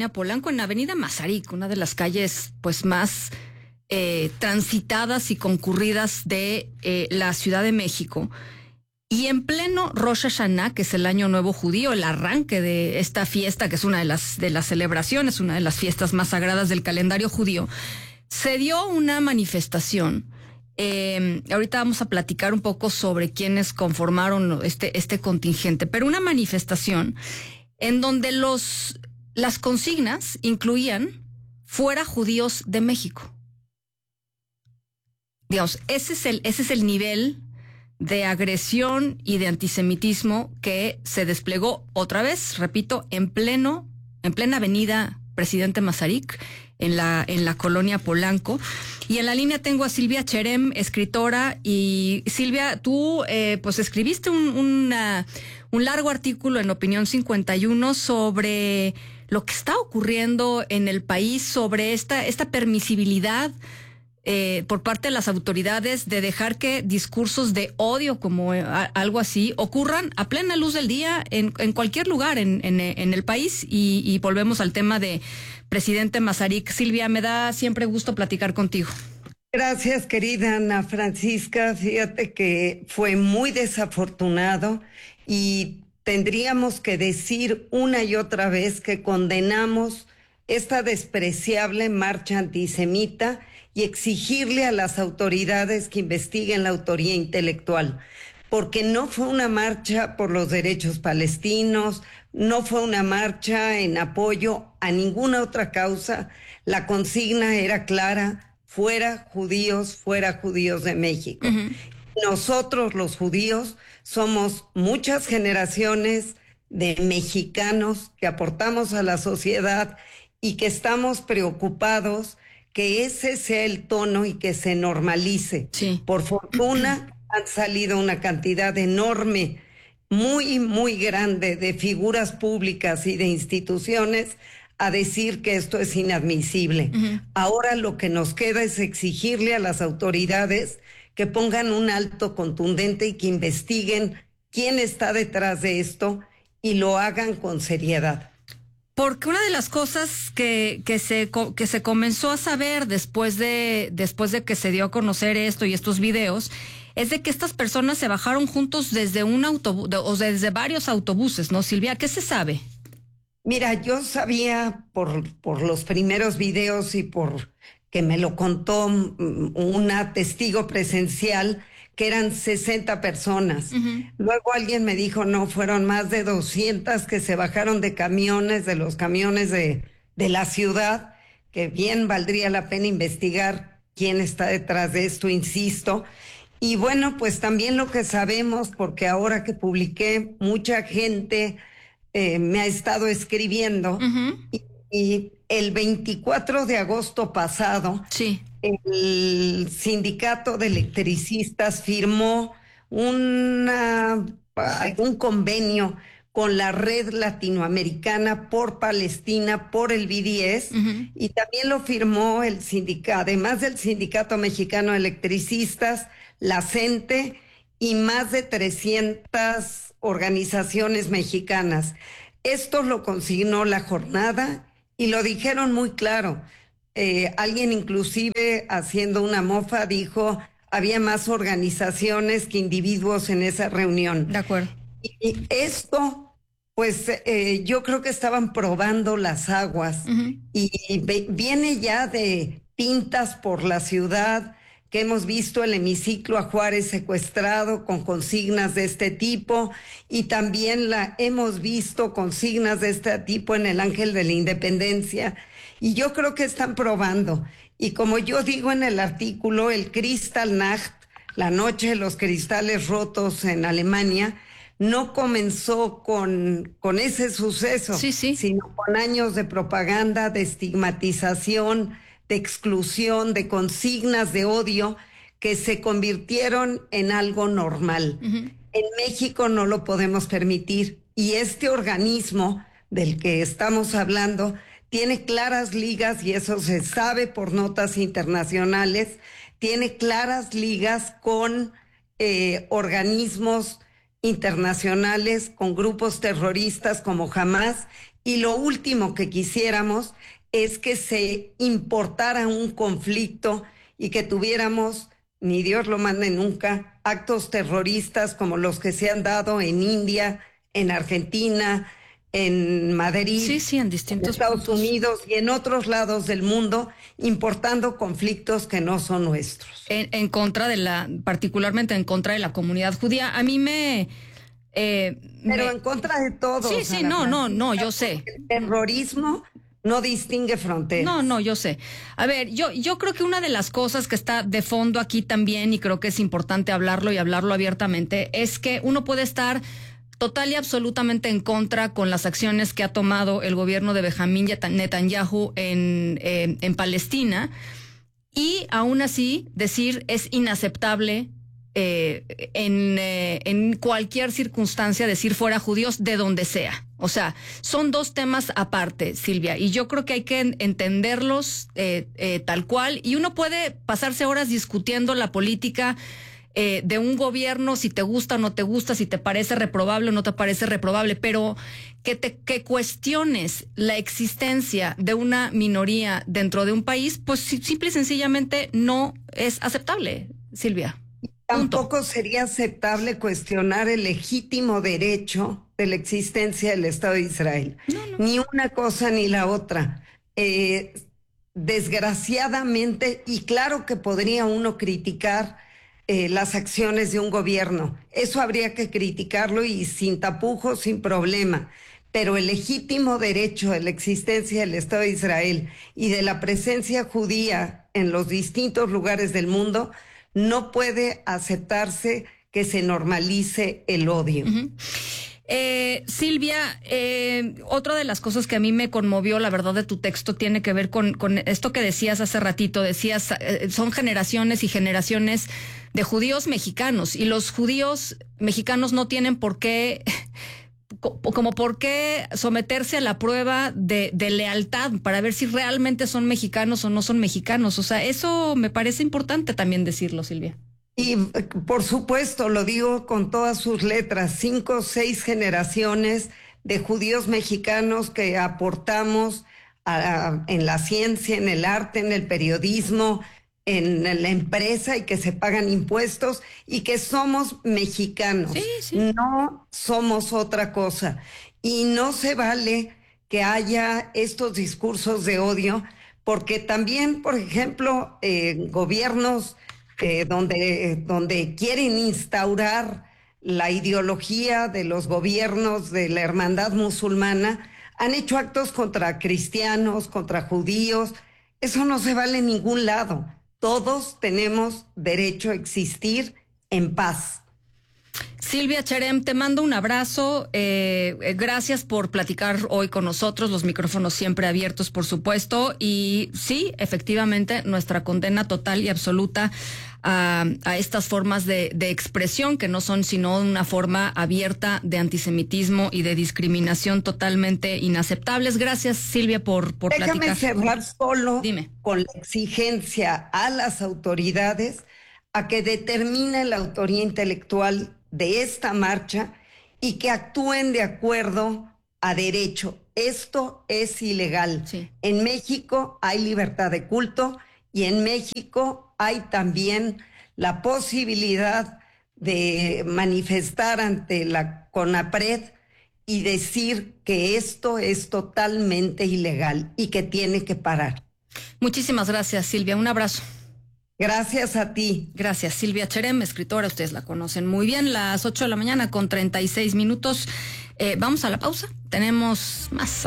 colonia Polanco, en Avenida Mazarik, una de las calles pues más transitadas y concurridas de la Ciudad de México. Y en pleno Rosh Hashanah, que es el Año Nuevo Judío, el arranque de esta fiesta, que es una de las celebraciones, una de las fiestas más sagradas del calendario judío, se dio una manifestación. Ahorita vamos a platicar un poco sobre quiénes conformaron este contingente, pero una manifestación en donde las consignas incluían fuera judíos de México. Digamos, ese es el nivel de agresión y de antisemitismo que se desplegó otra vez, repito, en plena avenida Presidente Mazarik, en la colonia Polanco. Y en la línea tengo a Silvia Cherem, escritora. Y Silvia, tú pues escribiste un largo artículo en Opinión 51 sobre lo que está ocurriendo en el país, sobre esta permisibilidad por parte de las autoridades de dejar que discursos de odio como algo así ocurran a plena luz del día en cualquier lugar en el país. Y volvemos al tema de Presidente Mazarik. Silvia, me da siempre gusto platicar contigo. Gracias, querida Ana Francisca. Fíjate que fue muy desafortunado y tendríamos que decir una y otra vez que condenamos esta despreciable marcha antisemita y exigirle a las autoridades que investiguen la autoría intelectual, porque no fue una marcha por los derechos palestinos, no fue una marcha en apoyo a ninguna otra causa. La consigna era clara: fuera judíos de México. Uh-huh. Nosotros los judíos somos muchas generaciones de mexicanos que aportamos a la sociedad y que estamos preocupados que ese sea el tono y que se normalice. Sí. Por fortuna han salido una cantidad enorme, muy, muy grande de figuras públicas y de instituciones a decir que esto es inadmisible. Uh-huh. Ahora lo que nos queda es exigirle a las autoridades que pongan un alto contundente y que investiguen quién está detrás de esto y lo hagan con seriedad. Porque una de las cosas que se comenzó a saber después de que se dio a conocer esto y estos videos es de que estas personas se bajaron juntos desde un autobús o desde varios autobuses, ¿no, Silvia? ¿Qué se sabe? Mira, yo sabía por los primeros videos y por que me lo contó una testigo presencial que eran 60 personas. Uh-huh. Luego alguien me dijo, no, fueron más de 200 que se bajaron de camiones, de los camiones de la ciudad, que bien valdría la pena investigar quién está detrás de esto, insisto. Y bueno, pues también lo que sabemos, porque ahora que publiqué, mucha gente me ha estado escribiendo, uh-huh. y el 24 de agosto pasado, sí, el sindicato de electricistas firmó un convenio con la Red Latinoamericana por Palestina, por el BDS, uh-huh. y también lo firmó el sindicato, además del Sindicato Mexicano de Electricistas, la CENTE y más de 300 organizaciones mexicanas. Esto lo consignó la jornada y lo dijeron muy claro. Alguien inclusive haciendo una mofa dijo, había más organizaciones que individuos en esa reunión. De acuerdo. Y esto, pues yo creo que estaban probando las aguas, uh-huh. y viene ya de pintas por la ciudad, que hemos visto el hemiciclo a Juárez secuestrado con consignas de este tipo, y también hemos visto consignas de este tipo en el Ángel de la Independencia, y yo creo que están probando. Y como yo digo en el artículo, el Kristallnacht, la noche de los cristales rotos en Alemania, no comenzó con ese suceso, sí, sí, sino con años de propaganda, de estigmatización, de exclusión, de consignas de odio que se convirtieron en algo normal. Uh-huh. En México no lo podemos permitir, y este organismo del que estamos hablando tiene claras ligas, y eso se sabe por notas internacionales, tiene claras ligas con organismos internacionales con grupos terroristas como Hamas, y lo último que quisiéramos es que se importara un conflicto y que tuviéramos, ni Dios lo mande nunca, actos terroristas como los que se han dado en India, en Argentina, en Madrid, sí, en distintos Estados puntos. Unidos y en otros lados del mundo, importando conflictos que no son nuestros. En contra particularmente en contra de la comunidad judía. A mí pero en contra de todos. Sí, no, yo sé. El terrorismo no distingue fronteras. No, yo sé. A ver, yo creo que una de las cosas que está de fondo aquí también, y creo que es importante hablarlo y hablarlo abiertamente, es que uno puede estar total y absolutamente en contra con las acciones que ha tomado el gobierno de Benjamín Netanyahu en Palestina, y aún así decir es inaceptable en cualquier circunstancia decir fuera judíos de donde sea. O sea, son dos temas aparte, Silvia, y yo creo que hay que entenderlos tal cual, y uno puede pasarse horas discutiendo la política de un gobierno, si te gusta o no te gusta, si te parece reprobable o no te parece reprobable, pero que cuestiones la existencia de una minoría dentro de un país, pues simple y sencillamente no es aceptable, Silvia. Tampoco sería aceptable cuestionar el legítimo derecho de la existencia del Estado de Israel. No. Ni una cosa ni la otra. Desgraciadamente, y claro que podría uno criticar las acciones de un gobierno. Eso habría que criticarlo y sin tapujos, sin problema. Pero el legítimo derecho de la existencia del Estado de Israel y de la presencia judía en los distintos lugares del mundo no puede aceptarse que se normalice el odio. Uh-huh. Silvia, otra de las cosas que a mí me conmovió, la verdad, de tu texto tiene que ver con esto que decías hace ratito. Decías, son generaciones y generaciones de judíos mexicanos, y los judíos mexicanos no tienen por qué someterse a la prueba de lealtad para ver si realmente son mexicanos o no son mexicanos. O sea, eso me parece importante también decirlo, Silvia. Y por supuesto, lo digo con todas sus letras, 5 o 6 generaciones de judíos mexicanos que aportamos en la ciencia, en el arte, en el periodismo, en la empresa, y que se pagan impuestos y que somos mexicanos. Sí. No somos otra cosa. Y no se vale que haya estos discursos de odio, porque también, por ejemplo, gobiernos donde quieren instaurar la ideología de los gobiernos de la hermandad musulmana, han hecho actos contra cristianos, contra judíos. Eso no se vale en ningún lado. Todos tenemos derecho a existir en paz. Silvia Cherem, te mando un abrazo. Gracias por platicar hoy con nosotros. Los micrófonos siempre abiertos, por supuesto. Y sí, efectivamente, nuestra condena total y absoluta a estas formas de expresión, que no son sino una forma abierta de antisemitismo y de discriminación totalmente inaceptables. Gracias, Silvia, por platicar. Déjame cerrar solo Dime. Con la exigencia a las autoridades a que determinen la autoría intelectual de esta marcha y que actúen de acuerdo a derecho. Esto es ilegal. Sí. En México hay libertad de culto, y en México hay también la posibilidad de manifestar ante la CONAPRED y decir que esto es totalmente ilegal y que tiene que parar. Muchísimas gracias, Silvia. Un abrazo. Gracias a ti. Gracias, Silvia Cherem, escritora. Ustedes la conocen muy bien. Las 8:36 a.m. Vamos a la pausa. Tenemos más.